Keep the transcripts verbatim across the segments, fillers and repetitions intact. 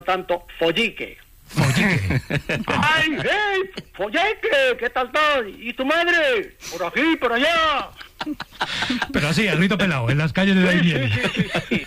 tanto, follique. Follique. ¡Ay, hey! ¡Follique! ¿Qué tal estás? ¿Y tu madre? Por aquí, por allá. Pero así, al grito pelado, en las calles de Daimiel. Sí, sí, sí, sí,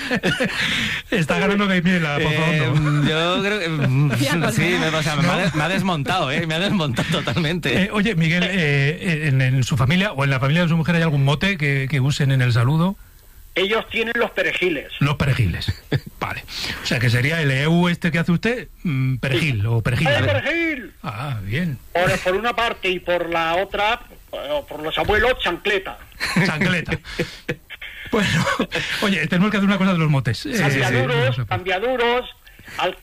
sí. Está ganando Daimiel a Pozo Hondo. Eh, yo creo que... sí, me, o sea, me, ha, me ha desmontado, ¿eh? Me ha desmontado totalmente. Eh, oye, Miguel, eh, en, en su familia o en la familia de su mujer hay algún mote que, que usen en el saludo. Ellos tienen los perejiles. Los perejiles. Vale. O sea, que sería el E U este que hace usted, mm, perejil sí. o perejil. ¡Eh, perejil! Ah, bien. Por, por una parte y por la otra, por los abuelos, chancleta. Chancleta. Bueno, oye, tenemos que hacer una cosa de los motes. Cambiaduros, eh, sí, cambiaduros. Al...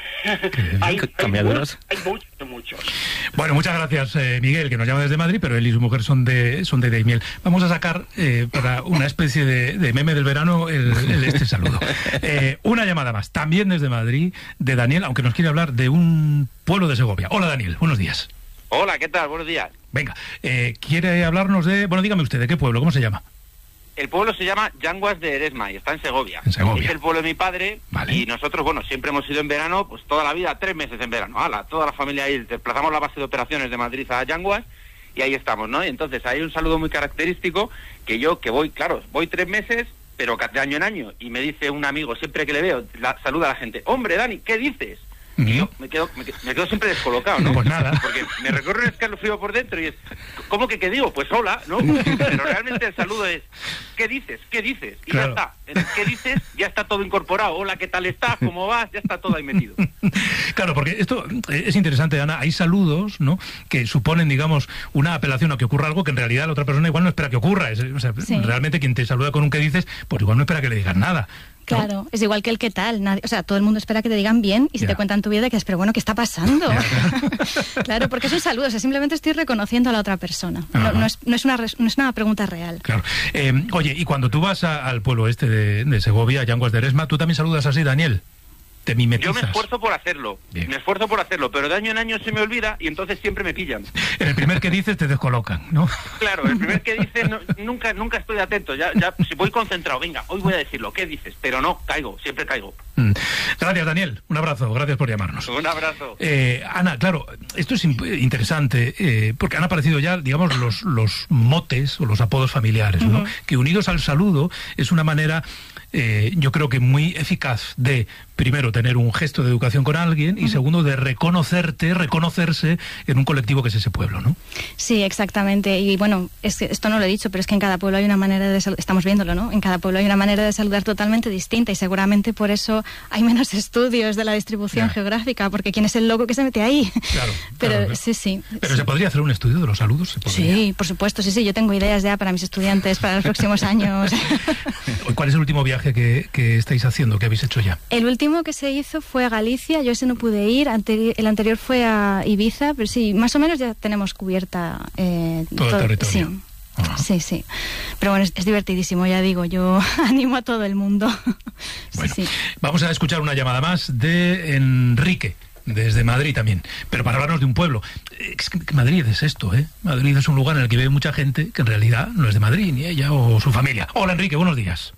hay, ¿Cambiaduros? Hay muchos, muchos. Bueno, muchas gracias, eh, Miguel, que nos llama desde Madrid, pero él y su mujer son de son de Daimiel. Vamos a sacar eh, para una especie de, de meme del verano el, el este saludo. Eh, una llamada más, también desde Madrid, de Daniel, aunque nos quiere hablar de un pueblo de Segovia. Hola, Daniel, buenos días. Hola, ¿qué tal? Buenos días. Venga, eh, quiere hablarnos de... Bueno, dígame usted, ¿de qué pueblo? ¿Cómo se llama? El pueblo se llama Llanguas de Eresma y está en Segovia. En Segovia. Es el pueblo de mi padre. Vale. Y nosotros, bueno, siempre hemos ido en verano, pues toda la vida, tres meses en verano. ¡Hala! Toda la familia ahí, desplazamos la base de operaciones de Madrid a Llanguas y ahí estamos, ¿no? Y entonces hay un saludo muy característico que yo, que voy, claro, voy tres meses, pero de año en año, y me dice un amigo, siempre que le veo, la, saluda a la gente, hombre, Dani, ¿qué dices? Y yo me quedo, me, me quedo siempre descolocado, ¿no? Pues nada. Porque me recorre un escalofrío por dentro y es, ¿cómo que qué digo? Pues hola, ¿no? Pero realmente el saludo es, ¿qué dices? ¿Qué dices? Y claro. ya está. El ¿qué dices? Ya está todo incorporado. Hola, ¿qué tal estás? ¿Cómo vas? Ya está todo ahí metido. Claro, porque esto es interesante, Ana. Hay saludos, ¿no?, que suponen, digamos, una apelación a que ocurra algo que en realidad la otra persona igual no espera que ocurra. Es, o sea, sí. Realmente quien te saluda con un ¿qué dices? Pues igual no espera que le digas nada. Claro, ¿no? Es igual que el qué tal. Nadie, o sea, todo el mundo espera que te digan bien y si ya. te cuentan tu vida, que es, pero bueno, ¿qué está pasando? Ya, claro. Claro, porque es un saludo, o sea, simplemente estoy reconociendo a la otra persona. No, no, es, no, es una, no es una pregunta real. Claro. Eh, oye, y cuando tú vas a, al pueblo este de, de Segovia, a Llanguas de Eresma, ¿tú también saludas así, Daniel? Te mimetizas. Yo me esfuerzo por hacerlo, Bien. me esfuerzo por hacerlo, pero de año en año se me olvida y entonces siempre me pillan. En el primer que dices te descolocan, ¿no? Claro, el primer que dices no, nunca nunca estoy atento, ya ya si voy concentrado, venga, hoy voy a decirlo, ¿qué dices? Pero no, caigo, siempre caigo. Mm. Gracias, Daniel, un abrazo, gracias por llamarnos. Un abrazo. Eh, Ana, claro, esto es interesante, eh, porque han aparecido ya, digamos, los, los motes o los apodos familiares, ¿no? Uh-huh. Que unidos al saludo es una manera... Eh, yo creo que muy eficaz de, primero, tener un gesto de educación con alguien y, uh-huh. segundo, de reconocerte, reconocerse en un colectivo que es ese pueblo, ¿no? Sí, exactamente. Y bueno, es que esto no lo he dicho, pero es que en cada pueblo hay una manera de saludar, estamos viéndolo, ¿no? En cada pueblo hay una manera de saludar totalmente distinta y seguramente por eso hay menos estudios de la distribución yeah. geográfica, porque ¿quién es el loco que se mete ahí? Claro. Pero claro, sí, sí. Pero sí. ¿se podría hacer un estudio de los saludos? ¿Se podría? Sí, por supuesto, sí, sí. Yo tengo ideas ya para mis estudiantes para los próximos años. ¿Cuál es el último viaje Que, que estáis haciendo, que habéis hecho ya? El último que se hizo fue a Galicia, yo ese no pude ir, anteri- el anterior fue a Ibiza, pero sí, más o menos ya tenemos cubierta eh, todo, todo el territorio. Sí. Uh-huh. Sí, sí. Pero bueno, es, es divertidísimo, ya digo, yo animo a todo el mundo. Bueno, sí, sí. Vamos a escuchar una llamada más de Enrique, desde Madrid también, pero para hablarnos de un pueblo. Es que Madrid es esto, ¿eh? Madrid es un lugar en el que vive mucha gente que en realidad no es de Madrid, ni ella o su familia. Hola, Enrique, buenos días.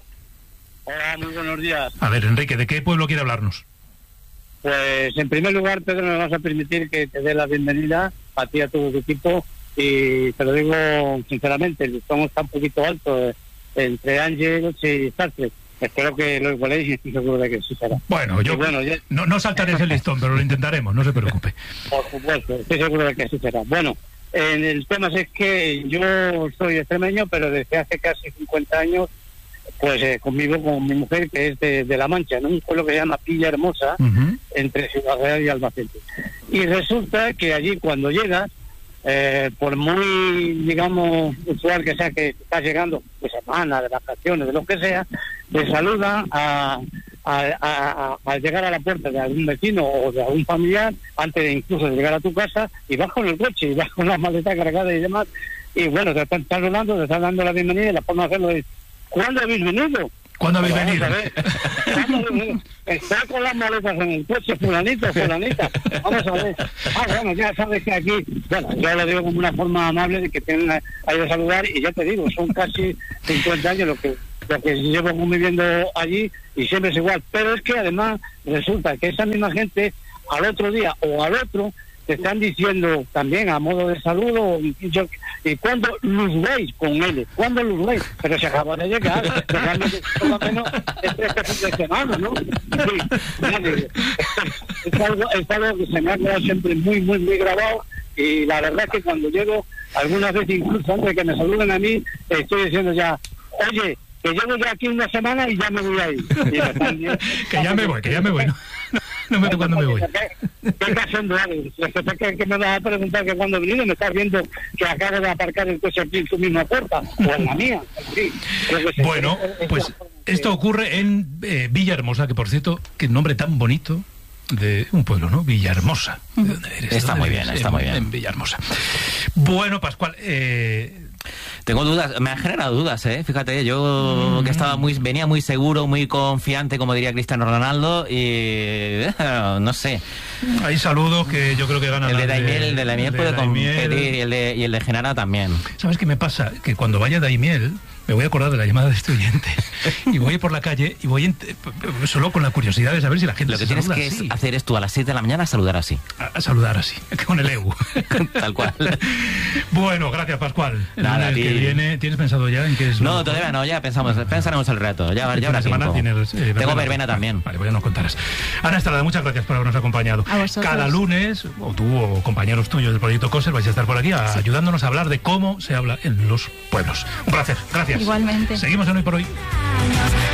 Hola, muy buenos días. A ver, Enrique, ¿de qué pueblo quiere hablarnos? Pues, en primer lugar, Pedro, me vas a permitir que te dé la bienvenida a ti y a todo tu equipo, y te lo digo sinceramente, el listón está un poquito alto eh, entre Ángeles y Sartre. Espero que lo igualéis y estoy seguro de que sí será. Bueno, yo bueno, ya... no, no saltaré ese listón, pero lo intentaremos, no se preocupe. Por supuesto, estoy seguro de que sí será. Bueno, en el tema es que yo soy extremeño, pero desde hace casi cincuenta años pues eh, convivo con mi mujer, que es de, de La Mancha, en un pueblo que se llama Pilla Hermosa, uh-huh. entre Ciudad Real y Albacete. Y resulta que allí cuando llegas, eh, por muy, digamos, usual que sea que estás llegando de semana, de vacaciones, de lo que sea, te saludan a, a, a, a llegar a la puerta de algún vecino o de algún familiar, antes de incluso de llegar a tu casa, y vas con el coche, y vas con la maleta cargada y demás, y bueno, te están saludando, te están dando la bienvenida, y la forma de hacerlo es: ¿cuándo habéis venido? ¿Cuándo habéis Pero venido? ¿Cuándo habéis venido? Está con las maletas en el coche, fulanito, fulanita. Vamos a ver. Ah, bueno, ya sabes que aquí, bueno, yo lo digo como una forma amable de que tienen ahí de saludar, y ya te digo, son casi cincuenta años lo que porque llevo viviendo allí y siempre es igual. Pero es que además resulta que esa misma gente al otro día o al otro te están diciendo también a modo de saludo, y, yo, y cuando los veis con él, cuando los veis, pero se acaba de llegar, realmente por lo menos este, este fin de semana, ¿no? Sí, vale. es, algo, es algo que se me ha quedado siempre muy, muy, muy grabado, y la verdad es que cuando llego, algunas veces incluso antes de que me saluden a mí, estoy diciendo ya, oye, que llevo ya aquí una semana y ya me voy a ir. Y me están, que ya me voy, que ya me voy, ¿no? No me cuándo me voy. ¿Qué estás haciendo, Alex? Que, que me vas a preguntar que cuando venido me estás viendo que acabo de aparcar el coche aquí en tu misma puerta, o en la mía. Sí, bueno, pues esto ocurre en eh, Villahermosa, que por cierto, qué nombre tan bonito de un pueblo, ¿no? Villahermosa. ¿De dónde eres? Está ¿Dónde muy eres? bien, está en, muy bien. En Villahermosa. Bueno, Pascual, eh... tengo dudas, me han generado dudas, ¿eh? Fíjate, yo que estaba muy, venía muy seguro, muy confiante, como diría Cristiano Ronaldo, y no sé. Hay saludos que yo creo que ganan. El de Daimiel, el de Daimiel puede competir, y el de, y el de Genara también. ¿Sabes qué me pasa? Que cuando vaya Daimiel, me voy a acordar de la llamada de este oyente, y voy por la calle, y voy solo con la curiosidad de saber si la gente Lo que se tienes que así. hacer es tú a las siete de la mañana saludar así. A, a saludar así, con el E U. Tal cual. Bueno, gracias, Pascual. El Nada, lunes que viene, ¿tienes pensado ya en qué es? No, todavía no, ya pensamos, pensaremos el reto. Ya, ya habrá semana tiempo. tienes, eh, verbena. Tengo verbena también. Vale, pues ya nos contarás. Ana Estrada, muchas gracias por habernos acompañado. A vosotros. Cada lunes, o tú o compañeros tuyos del Proyecto COSER vais a estar por aquí a, sí. ayudándonos a hablar de cómo se habla en los pueblos. Un placer, gracias. Igualmente. Seguimos en Hoy por Hoy.